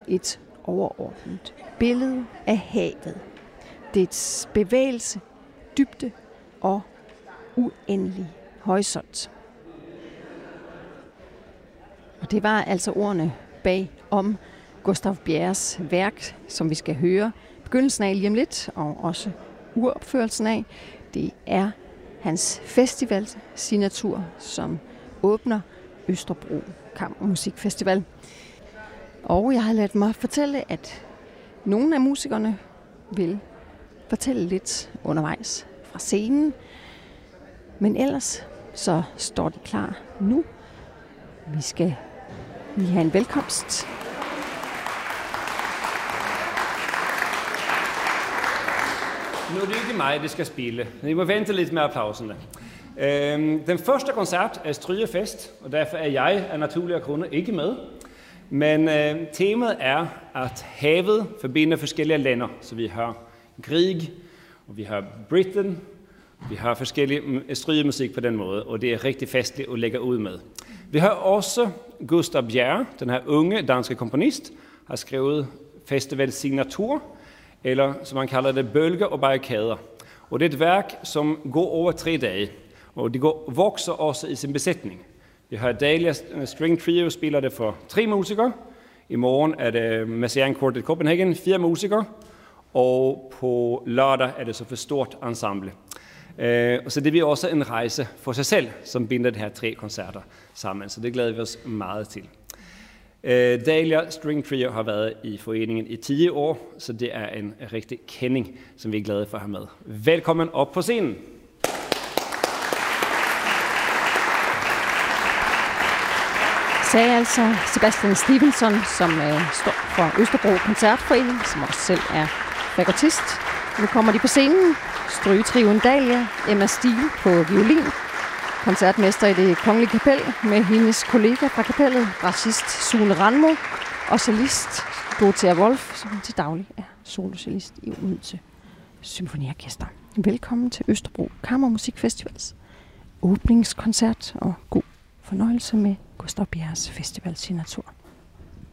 et overordnet billede af havet. Dets bevægelse, dybde og uendelig horisont. Og det var altså ordene bag om Gustav Bjerres værk, som vi skal høre begyndelsen af lige om lidt, og også uropførelsen af. Det er hans festivalsignatur, som åbner Østerbro Kammermusikfestival. Og jeg har ladet mig fortælle, at nogle af musikerne vil fortælle lidt undervejs fra scenen. Men ellers så står de klar nu. Vi skal lige have en velkomst. Nu er det ikke mig, det skal spille. I må vente lidt med applauserne. Den første koncert er Strygefest, og derfor er jeg af naturlige grunde ikke med. Men temaet er, at havet forbinder forskellige lande. Så vi har Grieg, og vi har Britain, vi har forskellige strygemusik på den måde, og det er rigtig festligt at lægge ud med. Vi har også Gustav Bjerre, den her unge danske komponist, har skrevet festivalsignatur, eller som man kalder det, bølger og barrikader. Og det er et værk, som går over 3 dage, og det vokser også i sin besætning. Vi har Dahlia String Trio, spiller det for 3 musikere. I morgen er det Messiaen Quartet Copenhagen, 4 musikere. Og på lørdag er det så for stort ensemble. Så det bliver også en rejse for sig selv, som binder de her 3 koncerter sammen. Så det glæder vi os meget til. Dahlia String Trio har været i foreningen i 10 år, så det er en rigtig kending, som vi er glade for at have med. Velkommen op på scenen. Sagde altså Sebastian Stevenson, som står for Østerbro Koncertforening, som også selv er fagottist. Nu kommer de på scenen. Strygetrioen Dahlia, Emma Stiel på violin, koncertmester i Det Kongelige Kapel med hendes kollega fra kapellet, bassist Sune Randmo og cellist Dorothea Wolf, som til daglig er solocellist i Odense Symfoniorkester. Velkommen til Østerbro Kammermusikfestivals åbningskoncert, og god fornøjelse med Gustav Bjerres festivalsignatur.